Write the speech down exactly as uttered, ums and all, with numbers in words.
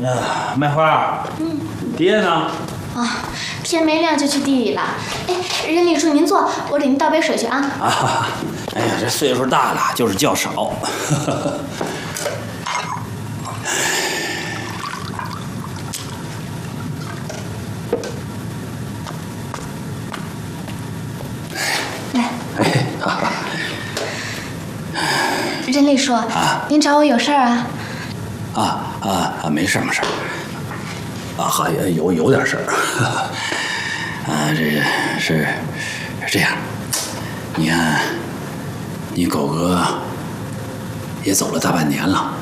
啊，麦花，嗯，爹呢？ 啊，天没亮就去地里了。哎，任秘书您坐，我给您倒杯水去啊。 啊，哎呀，这岁数大了，就是觉少。 来， 哎啊， 任秘书， 啊， 您找我有事儿啊？ 啊啊啊，没事没事。啊，好，有有点事儿。啊，这是是这样，你看，你狗哥也走了大半年了。